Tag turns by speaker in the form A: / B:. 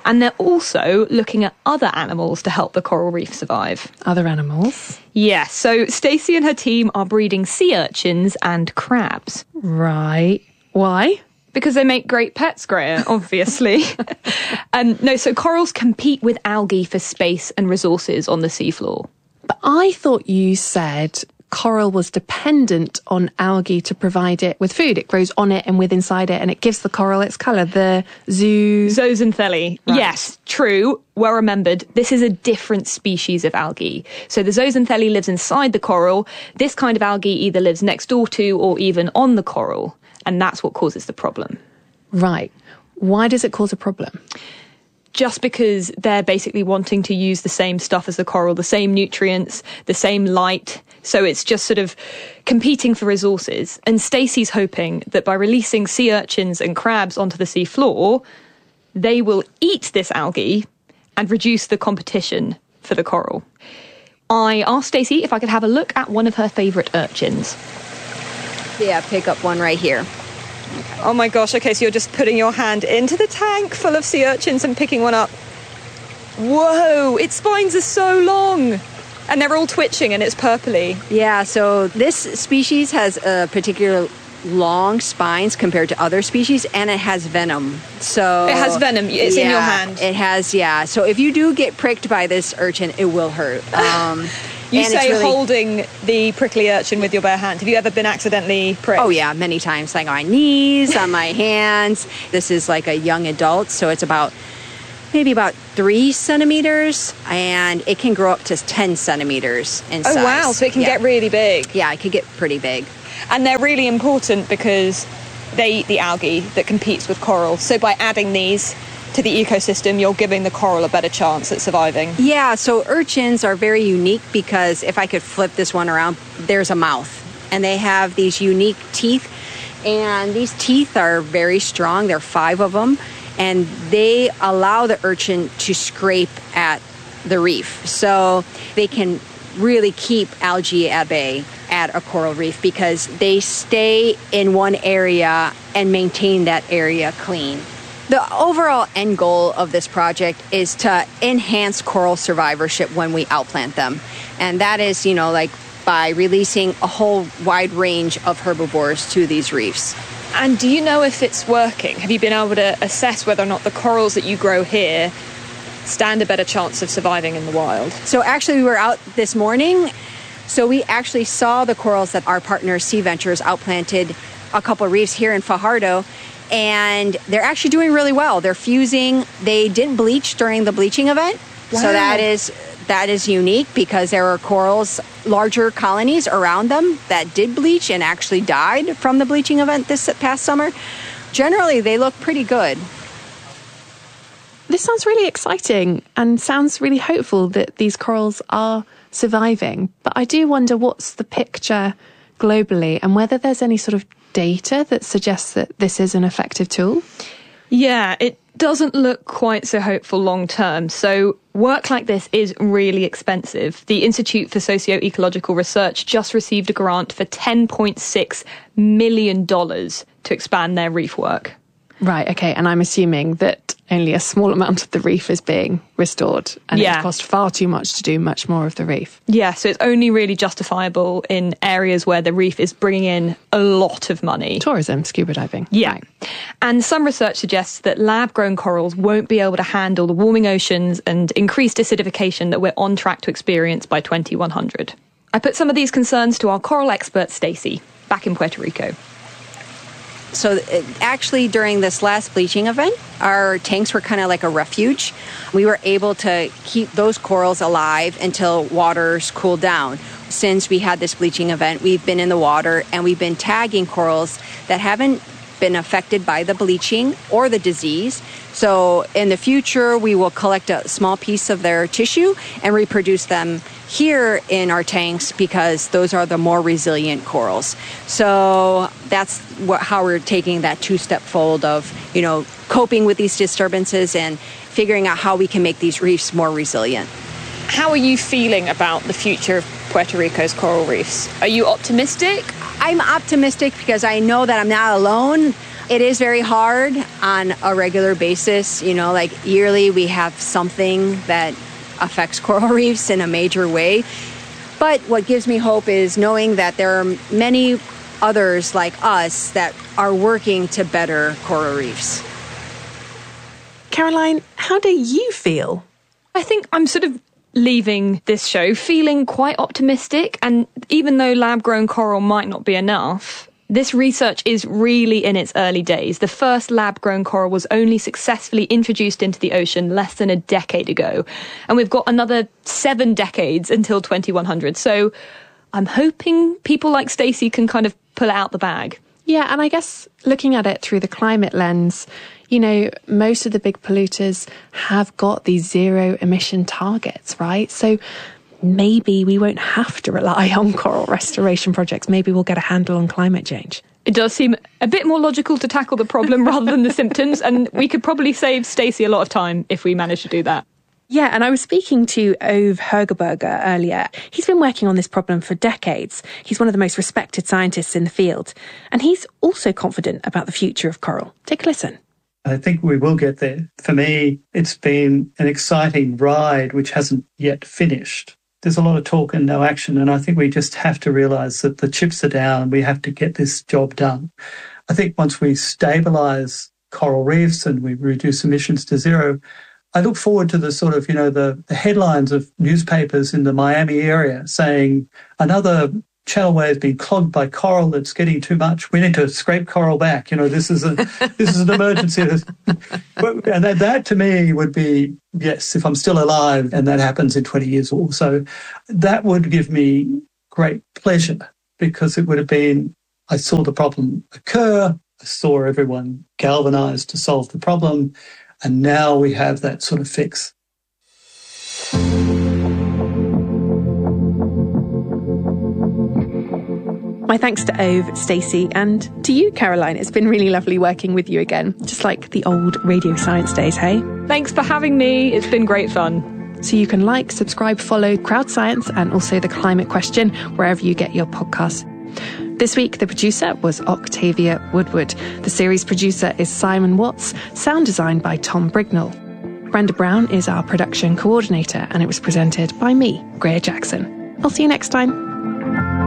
A: And they're also looking at other animals to help the coral reef survive.
B: Other animals?
A: Yes, so Stacey and her team are breeding sea urchins and crabs.
B: Right. Why?
A: Because they make great pets, Greer, obviously. So corals compete with algae for space and resources on the seafloor.
B: But I thought you said coral was dependent on algae to provide it with food. It grows on it and with inside it, and it gives the coral its colour, the
A: zooxanthellae.
B: Right.
A: Yes, true. Well remembered. This is a different species of algae. So the zooxanthellae lives inside the coral. This kind of algae either lives next door to or even on the coral, and that's what causes the problem.
B: Right. Why does it cause a problem?
A: Just because they're basically wanting to use the same stuff as the coral, the same nutrients, the same light. So it's just sort of competing for resources. And Stacey's hoping that by releasing sea urchins and crabs onto the sea floor, they will eat this algae and reduce the competition for the coral. I asked Stacey if I could have a look at one of her favourite urchins.
C: Yeah, pick up one right here.
A: Oh my gosh, okay, so you're just putting your hand into the tank full of sea urchins and picking one up. Whoa, its spines are so long. And they're all twitching and it's purpley.
C: Yeah, so this species has particular long spines compared to other species, and it has venom. So
A: it has venom. It's in your hand.
C: It has, yeah. So if you do get pricked by this urchin, it will hurt.
A: You say holding the prickly urchin with your bare hand. Have you ever been accidentally pricked?
C: Oh, yeah, many times. Like on my knees, on my hands. This is like a young adult, so it's maybe about 3 centimeters, and it can grow up to 10 centimeters in size.
A: Oh, wow, so it can get really big.
C: Yeah, it can get pretty big.
A: And they're really important because they eat the algae that competes with coral. So by adding these to the ecosystem, you're giving the coral a better chance at surviving.
C: Yeah, so urchins are very unique because if I could flip this one around, there's a mouth. And they have these unique teeth. And these teeth are very strong. There are 5 of them. And they allow the urchin to scrape at the reef. So they can really keep algae at bay at a coral reef because they stay in one area and maintain that area clean. The overall end goal of this project is to enhance coral survivorship when we outplant them. And that is, by releasing a whole wide range of herbivores to these reefs.
A: And do you know if it's working? Have you been able to assess whether or not the corals that you grow here stand a better chance of surviving in the wild?
C: So actually we were out this morning. So we actually saw the corals that our partner Sea Ventures outplanted a couple of reefs here in Fajardo. And they're actually doing really well. They're fusing. They didn't bleach during the bleaching event. Wow. So that is unique because there were corals, larger colonies around them that did bleach and actually died from the bleaching event this past summer. Generally, they look pretty good.
B: This sounds really exciting and sounds really hopeful that these corals are surviving. But I do wonder what's the picture globally and whether there's any sort of data that suggests that this is an effective tool.
A: Yeah, it doesn't look quite so hopeful long term. So work like this is really expensive. The Institute for Socio-Ecological Research just received a grant for $10.6 million to expand their reef work.
B: Right, okay, and I'm assuming that only a small amount of the reef is being restored, and it costs far too much to do much more of the reef.
A: Yeah, so it's only really justifiable in areas where the reef is bringing in a lot of money.
B: Tourism, scuba diving.
A: Yeah,
B: right.
A: And some research suggests that lab-grown corals won't be able to handle the warming oceans and increased acidification that we're on track to experience by 2100. I put some of these concerns to our coral expert, Stacey, back in Puerto Rico.
C: So actually during this last bleaching event, our tanks were kind of like a refuge. We were able to keep those corals alive until waters cooled down. Since we had this bleaching event, we've been in the water and we've been tagging corals that haven't been affected by the bleaching or the disease. So in the future, we will collect a small piece of their tissue and reproduce them here in our tanks because those are the more resilient corals. So that's how we're taking that 2-step fold of, coping with these disturbances and figuring out how we can make these reefs more resilient.
A: How are you feeling about the future of Puerto Rico's coral reefs? Are you optimistic?
C: I'm optimistic because I know that I'm not alone. It is very hard on a regular basis. Like yearly we have something that affects coral reefs in a major way. But what gives me hope is knowing that there are many others like us that are working to better coral reefs.
B: Caroline, how do you feel?
A: I think I'm sort of leaving this show feeling quite optimistic. And even though lab-grown coral might not be enough, this research is really in its early days. The first lab-grown coral was only successfully introduced into the ocean less than a decade ago. And we've got another 7 decades until 2100. So I'm hoping people like Stacey can kind of pull it out the bag.
B: Yeah, and I guess looking at it through the climate lens, most of the big polluters have got these zero emission targets, right? So maybe we won't have to rely on coral restoration projects. Maybe we'll get a handle on climate change.
A: It does seem a bit more logical to tackle the problem rather than the symptoms, and we could probably save Stacey a lot of time if we manage to do that.
B: Yeah, and I was speaking to Ove Hergeberger earlier. He's been working on this problem for decades. He's one of the most respected scientists in the field, and he's also confident about the future of coral. Take a listen.
D: I think we will get there. For me, it's been an exciting ride which hasn't yet finished. There's a lot of talk and no action, and I think we just have to realise that the chips are down and we have to get this job done. I think once we stabilise coral reefs and we reduce emissions to zero, I look forward to the sort of, the headlines of newspapers in the Miami area saying another channelway has been clogged by coral that's getting too much. We need to scrape coral back. This is an emergency. And that to me would be, yes, if I'm still alive and that happens in 20 years or so, that would give me great pleasure because it would have been, I saw the problem occur, I saw everyone galvanised to solve the problem, and now we have that sort of fix.
B: My thanks to Ove, Stacey, and to you, Caroline. It's been really lovely working with you again, just like the old Radio Science days, hey?
A: Thanks for having me. It's been great fun.
B: So you can like, subscribe, follow Crowd Science and also The Climate Question wherever you get your podcasts. This week, the producer was Octavia Woodward. The series producer is Simon Watts. Sound design by Tom Brignall. Brenda Brown is our production coordinator, and it was presented by me, Greer Jackson. I'll see you next time.